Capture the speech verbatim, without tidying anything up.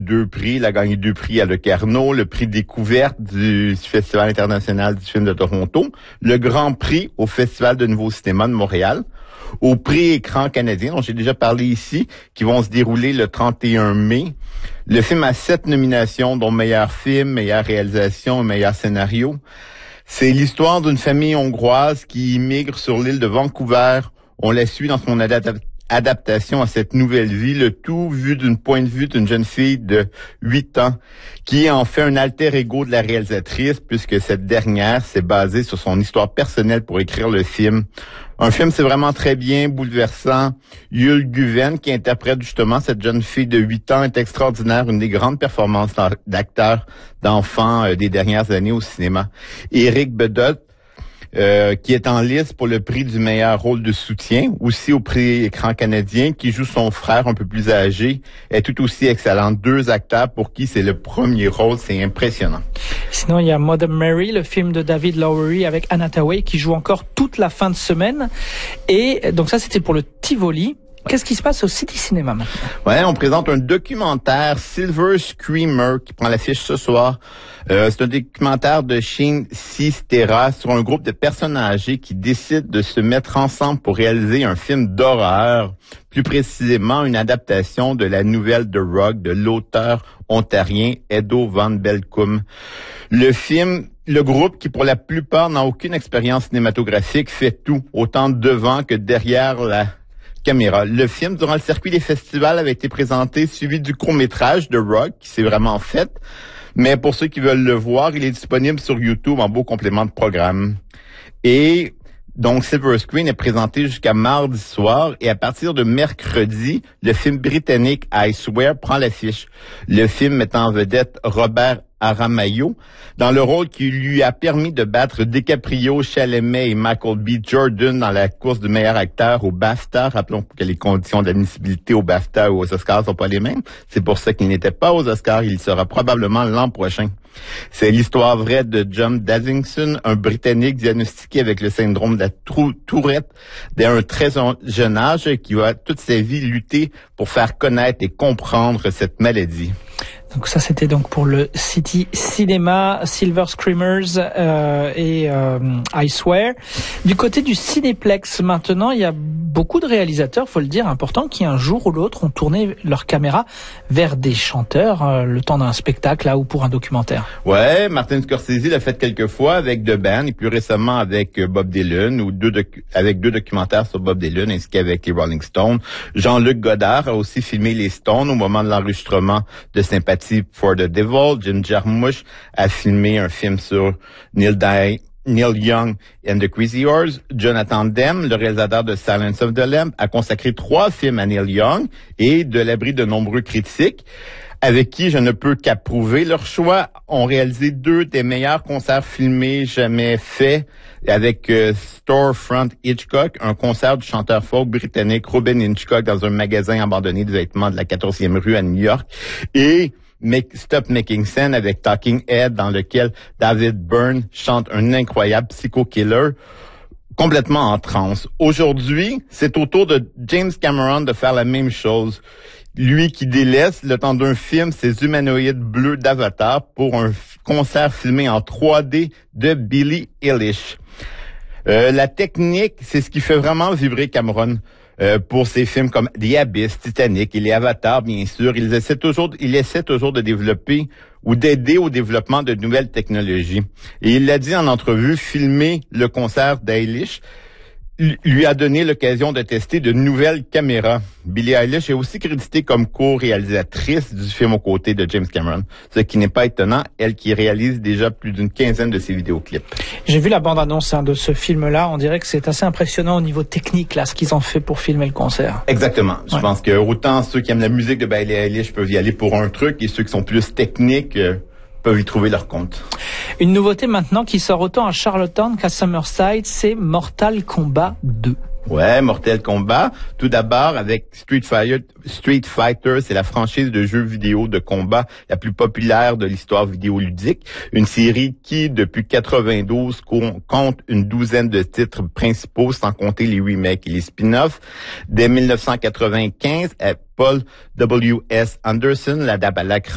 deux prix. Il a gagné deux prix à Locarno, le prix découverte du Festival international du film de Toronto, le Grand Prix au Festival de Nouveau Cinéma de Montréal, au prix Écran canadien, dont j'ai déjà parlé ici, qui vont se dérouler le trente et un mai. Le film a sept nominations, dont meilleur film, meilleure réalisation, meilleur scénario. C'est l'histoire d'une famille hongroise qui immigre sur l'île de Vancouver. On la suit dans son adaptation adaptation à cette nouvelle vie, le tout vu d'une point de vue d'une jeune fille de huit ans, qui est en fait un alter ego de la réalisatrice, puisque cette dernière s'est basée sur son histoire personnelle pour écrire le film. Un film, c'est vraiment très bien, bouleversant. Yul Guven, qui interprète justement cette jeune fille de huit ans, est extraordinaire, une des grandes performances d'acteurs, d'enfants euh, des dernières années au cinéma. Éric Bedot, Euh, qui est en lice pour le prix du meilleur rôle de soutien, aussi au prix Écran canadien, qui joue son frère un peu plus âgé, est tout aussi excellent. Deux acteurs pour qui c'est le premier rôle, c'est impressionnant. Sinon, il y a Mother Mary, le film de David Lowery avec Anna Thaoué, qui joue encore toute la fin de semaine. Et donc ça, c'était pour le Tivoli. Qu'est-ce qui se passe au City Cinéma maintenant? Ouais, on présente un documentaire, Silver Screamer, qui prend l'affiche ce soir. Euh, c'est un documentaire de Shane Sistera sur un groupe de personnes âgées qui décident de se mettre ensemble pour réaliser un film d'horreur, plus précisément une adaptation de la nouvelle The Rock de l'auteur ontarien Edo Van Belkom. Le film, le groupe qui pour la plupart n'a aucune expérience cinématographique fait tout, autant devant que derrière la caméra. Le film, durant le circuit des festivals, avait été présenté, suivi du court-métrage de Rock, qui s'est vraiment fait. Mais pour ceux qui veulent le voir, il est disponible sur YouTube en beau complément de programme. Et donc, Silver Screen est présenté jusqu'à mardi soir. Et à partir de mercredi, le film britannique I Swear prend l'affiche. Le film met en vedette Robert Aramayo, dans le rôle qui lui a permis de battre DiCaprio, Chalamet et Michael B. Jordan dans la course du meilleur acteur au BAFTA. Rappelons que les conditions d'admissibilité au BAFTA ou aux Oscars sont pas les mêmes. C'est pour ça qu'il n'était pas aux Oscars. Il sera probablement l'an prochain. C'est l'histoire vraie de John Davidson, un Britannique diagnostiqué avec le syndrome de la Tourette dès un très jeune âge, qui va toute sa vie lutter pour faire connaître et comprendre cette maladie. Donc ça, c'était donc pour le City Cinéma, Silver Screamers euh, et euh, I Swear. Du côté du Cinéplex, maintenant, il y a beaucoup de réalisateurs, faut le dire, importants, qui un jour ou l'autre ont tourné leur caméra vers des chanteurs, euh, le temps d'un spectacle là ou pour un documentaire. Ouais, Martin Scorsese l'a fait quelques fois avec The Band et plus récemment avec Bob Dylan, ou deux docu- avec deux documentaires sur Bob Dylan ainsi qu'avec les Rolling Stones. Jean-Luc Godard a aussi filmé les Stones au moment de l'enregistrement de Sympathie for the Devil. Jim Jarmusch a filmé un film sur Neil, Di- Neil Young and the Crazy Horse. Jonathan Demme, le réalisateur de Silence of the Lambs, a consacré trois films à Neil Young et de l'abri de nombreux critiques, avec qui je ne peux qu'approuver. Leur choix ont réalisé deux des meilleurs concerts filmés jamais faits, avec euh, Storefront Hitchcock, un concert du chanteur folk britannique Robin Hitchcock dans un magasin abandonné de vêtements de la quatorzième rue à New York, et Make, Stop Making Sense avec Talking Head, dans lequel David Byrne chante un incroyable psycho-killer complètement en transe. Aujourd'hui, c'est au tour de James Cameron de faire la même chose. Lui qui délaisse, le temps d'un film, ses humanoïdes bleus d'Avatar pour un f- concert filmé en trois D de Billie Eilish. Euh, la technique, c'est ce qui fait vraiment vibrer Cameron. Euh, pour ses films comme The Abyss, Titanic et les Avatars, bien sûr. Il essaie toujours, il essaie toujours de développer ou d'aider au développement de nouvelles technologies. Et il l'a dit en entrevue, filmer le concert d'Eilish lui a donné l'occasion de tester de nouvelles caméras. Billie Eilish est aussi créditée comme co-réalisatrice du film aux côtés de James Cameron, ce qui n'est pas étonnant, elle qui réalise déjà plus d'une quinzaine de ses vidéoclips. J'ai vu la bande-annonce hein, de ce film-là, on dirait que c'est assez impressionnant au niveau technique, là, ce qu'ils ont fait pour filmer le concert. Exactement. Je ouais. pense que autant ceux qui aiment la musique de Billie Eilish peuvent y aller pour un truc, et ceux qui sont plus techniques euh, peuvent y trouver leur compte. Une nouveauté maintenant qui sort autant à Charlottetown qu'à Summerside, c'est Mortal Kombat deux. Ouais, Mortal Kombat. Tout d'abord avec Street Fighter. Street Fighter, c'est la franchise de jeux vidéo de combat la plus populaire de l'histoire vidéoludique. Une série qui, depuis quatre-vingt-douze, compte une douzaine de titres principaux, sans compter les remakes et les spin-offs. Dès mille neuf cent quatre-vingt-quinze, Paul W S Anderson l'adapte à la